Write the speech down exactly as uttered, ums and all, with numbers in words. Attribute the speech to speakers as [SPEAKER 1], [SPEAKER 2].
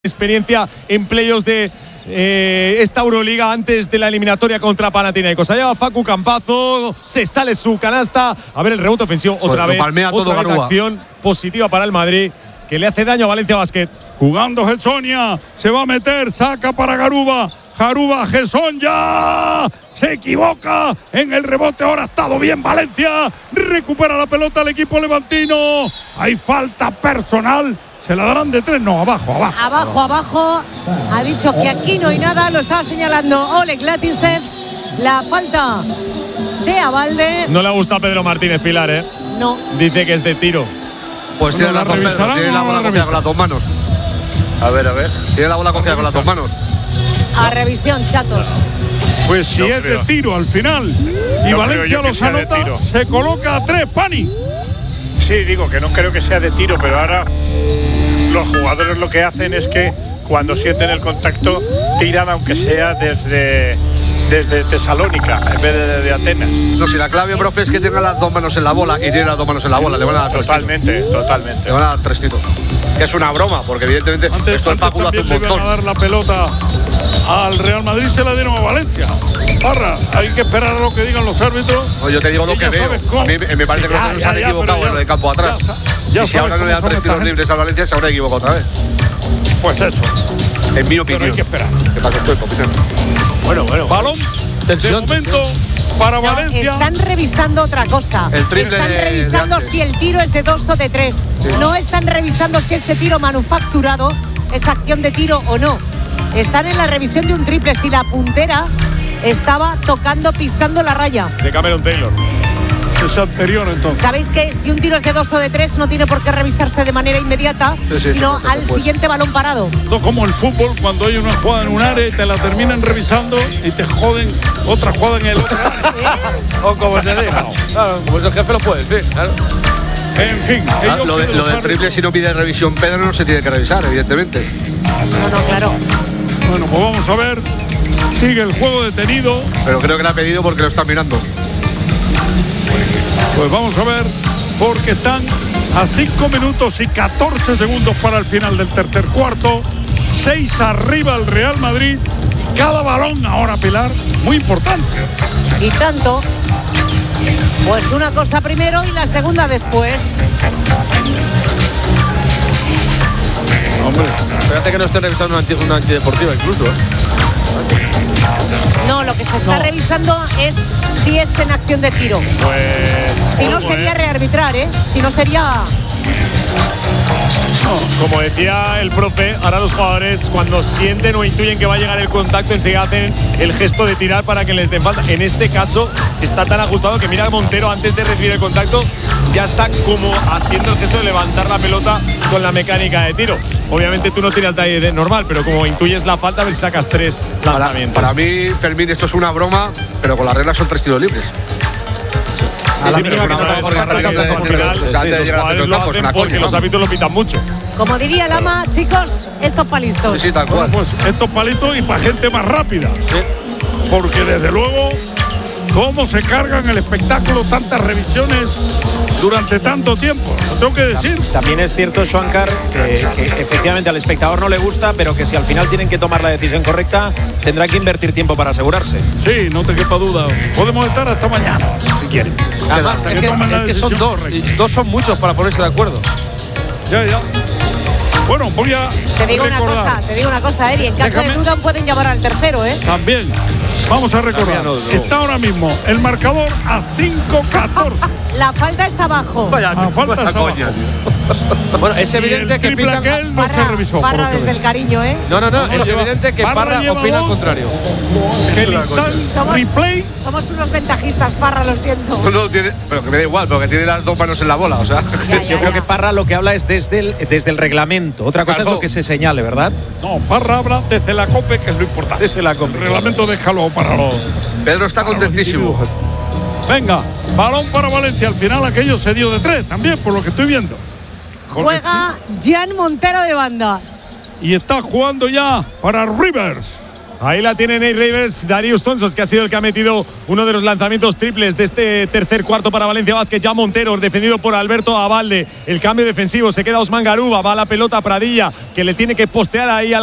[SPEAKER 1] experiencia en playoffs de eh, esta Euroliga antes de la eliminatoria contra Panathinaikos. Allá va Facu Campazo, se sale su canasta. A ver el rebote ofensivo otra
[SPEAKER 2] pues
[SPEAKER 1] vez. Otra vez acción positiva para el Madrid que le hace daño a Valencia Basket.
[SPEAKER 3] Jugando Gessonia, se va a meter, saca para Garuba. Garuba, Gesson ya se equivoca en el rebote. Ahora ha estado bien Valencia. Recupera la pelota el equipo levantino. Hay falta personal. ¿Se la darán de tres? No, abajo, abajo.
[SPEAKER 4] Abajo, abajo. Ha dicho que aquí no hay nada. Lo estaba señalando Oleg Latisevs. La falta de Abalde.
[SPEAKER 1] No le gusta a Pedro Martínez Pilar, ¿eh?
[SPEAKER 4] No.
[SPEAKER 1] Dice que es de tiro.
[SPEAKER 2] Pues tiene la, Pedro, tiene la bola cogida con las dos manos. A ver, a ver. Tiene la bola cogida con las dos manos.
[SPEAKER 4] A revisión, chatos.
[SPEAKER 3] Pues si
[SPEAKER 5] no
[SPEAKER 3] es
[SPEAKER 5] creo.
[SPEAKER 3] de tiro al final y
[SPEAKER 5] no
[SPEAKER 3] Valencia los anota, se coloca a tres, Pani.
[SPEAKER 5] Sí, digo que no creo que sea de tiro, pero ahora los jugadores lo que hacen es que cuando sienten el contacto tiran aunque sea desde, desde Tesalónica en vez de, de Atenas.
[SPEAKER 2] No, si la clave, profe, es que tenga las dos manos en la bola y tiene las dos manos en la bola, le van a dar tres
[SPEAKER 5] Totalmente,
[SPEAKER 2] tiros.
[SPEAKER 5] totalmente.
[SPEAKER 2] Le van a dar tres tiros. Que es una broma, porque evidentemente
[SPEAKER 3] Antes,
[SPEAKER 2] esto el
[SPEAKER 3] antes
[SPEAKER 2] Facu lo hace un
[SPEAKER 3] también le iban
[SPEAKER 2] montón.
[SPEAKER 3] a dar la pelota al Real Madrid, se la dieron a Valencia. Parra, hay que esperar a lo que digan los árbitros.
[SPEAKER 2] No, yo te digo lo que veo. A mí me parece que
[SPEAKER 3] ya,
[SPEAKER 2] los
[SPEAKER 3] ya,
[SPEAKER 2] se han
[SPEAKER 3] ya,
[SPEAKER 2] equivocado
[SPEAKER 3] ya,
[SPEAKER 2] en el campo atrás.
[SPEAKER 3] Ya, ya
[SPEAKER 2] y si ahora no le dan tres tiros libres a Valencia, se habrá equivocado otra vez.
[SPEAKER 3] Pues eso.
[SPEAKER 2] En mi opinión.
[SPEAKER 3] Pero hay que esperar.
[SPEAKER 2] ¿Qué pasa? Estoy compitiendo.
[SPEAKER 1] Bueno, bueno.
[SPEAKER 3] Balón.
[SPEAKER 1] Tensión,
[SPEAKER 3] de momento para
[SPEAKER 4] No,
[SPEAKER 3] Valencia.
[SPEAKER 4] están revisando otra cosa.
[SPEAKER 2] El triple
[SPEAKER 4] están
[SPEAKER 2] de-
[SPEAKER 4] revisando
[SPEAKER 2] de antes.
[SPEAKER 4] si el tiro es de dos o de tres.
[SPEAKER 2] Sí.
[SPEAKER 4] No están revisando si ese tiro manufacturado es acción de tiro o no. Están en la revisión de un triple. Si la puntera estaba tocando, pisando la raya.
[SPEAKER 1] De Cameron Taylor.
[SPEAKER 3] Es anterior entonces.
[SPEAKER 4] Sabéis que si un tiro es de dos o de tres no tiene por qué revisarse de manera inmediata,
[SPEAKER 2] Sí, sí,
[SPEAKER 4] sino
[SPEAKER 2] sí, sí,
[SPEAKER 4] al
[SPEAKER 2] sí,
[SPEAKER 4] siguiente balón parado.
[SPEAKER 3] Esto es como el fútbol, cuando hay una jugada en un área y te la terminan revisando y te joden otra jugada en el otro área.
[SPEAKER 1] O como se diga. Claro, como es el jefe lo puede decir. Claro.
[SPEAKER 3] En fin,
[SPEAKER 2] Ah,
[SPEAKER 3] ellos
[SPEAKER 2] lo, de-
[SPEAKER 3] piden
[SPEAKER 2] lo
[SPEAKER 3] los
[SPEAKER 2] del triple,
[SPEAKER 3] árbitros.
[SPEAKER 2] si no pide revisión Pedro, no se tiene que revisar, evidentemente.
[SPEAKER 4] No, no, claro.
[SPEAKER 3] Bueno, pues vamos a ver. Sigue el juego detenido.
[SPEAKER 2] Pero creo que lo ha pedido porque lo está mirando.
[SPEAKER 3] Pues vamos a ver, porque están a cinco minutos y catorce segundos para el final del tercer cuarto. seis arriba el Real Madrid. Y cada balón ahora, Pilar, muy importante.
[SPEAKER 4] Y tanto. Pues una cosa primero y la segunda después.
[SPEAKER 3] Hombre,
[SPEAKER 1] Fíjate que no esté revisando una, anti, una antideportiva incluso. ¿eh?
[SPEAKER 4] No, lo que se está
[SPEAKER 3] No.
[SPEAKER 4] revisando es si es en acción de tiro.
[SPEAKER 1] Pues.
[SPEAKER 4] Si no
[SPEAKER 3] ojo,
[SPEAKER 4] sería
[SPEAKER 3] eh.
[SPEAKER 4] rearbitrar, ¿eh? Si no sería.
[SPEAKER 1] Como decía el profe, ahora los jugadores cuando sienten o intuyen que va a llegar el contacto enseguida hacen el gesto de tirar para que les den falta. En este caso está tan ajustado que mira Montero antes de recibir el contacto ya está como haciendo el gesto de levantar la pelota con la mecánica de tiro. Obviamente tú no tiras de, de normal, pero como intuyes la falta a ver si sacas tres
[SPEAKER 2] Para,
[SPEAKER 1] lanzamientos.
[SPEAKER 2] para mí, Fermín, esto es una broma, pero con las reglas son tres tiros libres.
[SPEAKER 1] Sí,
[SPEAKER 2] a la
[SPEAKER 1] sí,
[SPEAKER 2] mínima
[SPEAKER 1] pero
[SPEAKER 2] que
[SPEAKER 1] no
[SPEAKER 2] se
[SPEAKER 1] es
[SPEAKER 2] toca
[SPEAKER 1] una
[SPEAKER 2] por
[SPEAKER 1] regla
[SPEAKER 2] ejemplo,
[SPEAKER 1] al
[SPEAKER 2] de-
[SPEAKER 1] final,
[SPEAKER 2] de- de-
[SPEAKER 1] sí,
[SPEAKER 2] antes de
[SPEAKER 1] los
[SPEAKER 2] llegar a
[SPEAKER 1] jugadores
[SPEAKER 2] hacer
[SPEAKER 1] lo
[SPEAKER 2] el campo, es
[SPEAKER 1] hacen
[SPEAKER 2] una
[SPEAKER 1] porque
[SPEAKER 2] coña,
[SPEAKER 1] los
[SPEAKER 2] vamos.
[SPEAKER 1] árbitros lo pitan mucho.
[SPEAKER 4] Como diría Lama, chicos, estos palistos.
[SPEAKER 2] Sí, sí, tal cual.
[SPEAKER 3] bueno, pues estos palitos y para gente más rápida. Porque desde luego, cómo se cargan el espectáculo tantas revisiones durante tanto tiempo. Lo tengo que decir.
[SPEAKER 6] También es cierto, Schwankar, que, que efectivamente al espectador no le gusta, pero que si al final tienen que tomar la decisión correcta, tendrá que invertir tiempo para asegurarse.
[SPEAKER 3] Sí, no te quepa duda. Podemos estar hasta mañana, si quieren.
[SPEAKER 6] Además,
[SPEAKER 3] Hasta
[SPEAKER 6] es que-
[SPEAKER 3] tomen la
[SPEAKER 6] es que son
[SPEAKER 3] decisión
[SPEAKER 6] dos,
[SPEAKER 3] correcta.
[SPEAKER 1] Dos son muchos para ponerse de acuerdo.
[SPEAKER 3] Ya, ya. Bueno, voy a
[SPEAKER 4] Te digo una
[SPEAKER 3] recordar.
[SPEAKER 4] cosa, te digo una cosa, Eri. En caso
[SPEAKER 3] Déjame.
[SPEAKER 4] de duda pueden llamar al tercero, ¿eh?
[SPEAKER 3] También. Vamos a recordar.
[SPEAKER 1] También, no, desde luego.
[SPEAKER 3] Está ahora mismo el marcador a cinco catorce.
[SPEAKER 4] La falta es abajo.
[SPEAKER 2] Vaya,
[SPEAKER 3] A falta
[SPEAKER 2] vaya
[SPEAKER 3] es
[SPEAKER 2] coña.
[SPEAKER 3] abajo.
[SPEAKER 6] Bueno, es
[SPEAKER 3] Y
[SPEAKER 6] evidente
[SPEAKER 3] el
[SPEAKER 6] que
[SPEAKER 3] triple
[SPEAKER 6] pitan.
[SPEAKER 3] aquel no se
[SPEAKER 4] Parra,
[SPEAKER 3] revisó. por
[SPEAKER 4] Parra
[SPEAKER 3] lo que
[SPEAKER 4] desde
[SPEAKER 3] veo.
[SPEAKER 4] el cariño, ¿eh?
[SPEAKER 6] No, no, no,
[SPEAKER 3] Parra
[SPEAKER 6] es
[SPEAKER 3] lleva-
[SPEAKER 6] evidente que
[SPEAKER 3] Parra
[SPEAKER 6] Parra
[SPEAKER 3] lleva
[SPEAKER 6] opina al
[SPEAKER 3] dos.
[SPEAKER 6] contrario.
[SPEAKER 3] Que el instant
[SPEAKER 4] Somos-
[SPEAKER 3] replay.
[SPEAKER 4] Somos unos ventajistas, Parra, lo siento.
[SPEAKER 2] No, no, tiene, pero que me da igual, porque tiene las dos manos en la bola, o sea.
[SPEAKER 4] Ya, ya,
[SPEAKER 6] Yo creo
[SPEAKER 4] ya.
[SPEAKER 6] que Parra lo que habla es desde el, desde el reglamento. Otra cosa
[SPEAKER 2] Claro.
[SPEAKER 6] es lo que se señale, ¿verdad?
[SPEAKER 3] No, Parra habla desde la COPE, que es lo importante.
[SPEAKER 6] Desde la COPE.
[SPEAKER 3] El reglamento déjalo para los.
[SPEAKER 2] Pedro está
[SPEAKER 3] para los
[SPEAKER 2] contentísimo.
[SPEAKER 3] individuos. Venga, balón para Valencia. Al final aquello se dio de tres también, por lo que estoy viendo. Porque
[SPEAKER 4] Juega Jan Montero de banda.
[SPEAKER 3] sí, y está jugando ya para Rivers.
[SPEAKER 1] Ahí la tiene Nate Reivers, Darius Thompson, que ha sido el que ha metido uno de los lanzamientos triples de este tercer cuarto para Valencia Basket. Ya Montero, defendido por Alberto Abalde. El cambio defensivo, se queda Osman Garuba, va la pelota a Pradilla, que le tiene que postear ahí al